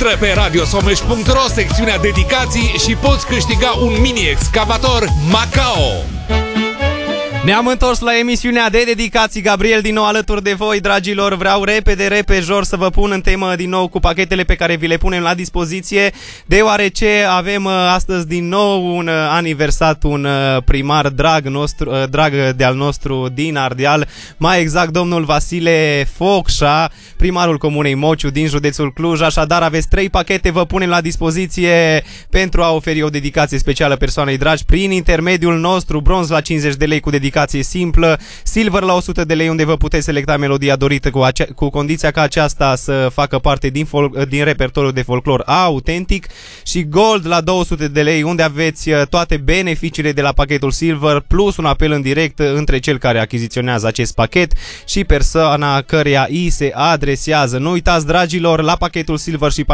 Intră pe radiosomeș.ro, secțiunea dedicații și poți câștiga un mini-excavator Macao. Ne-am întors la emisiunea de dedicații. Gabriel din nou alături de voi, dragilor. Vreau repejor să vă pun în temă din nou cu pachetele pe care vi le punem la dispoziție, deoarece avem astăzi din nou un aniversat, un primar drag de-al nostru din Ardeal, mai exact domnul Vasile Focșa, primarul comunei Mociu din județul Cluj. Așadar aveți 3 pachete, vă punem la dispoziție pentru a oferi o dedicație specială persoanei dragi prin intermediul nostru. Bronz la 50 de lei cu dedicație simplă, silver la 100 de lei unde vă puteți selecta melodia dorită cu condiția ca aceasta să facă parte din repertoriul de folclor autentic, și gold la 200 de lei unde aveți toate beneficiile de la pachetul silver plus un apel în direct între cel care achiziționează acest pachet și persoana căreia îi se adresează. Nu uitați, dragilor, la pachetul silver și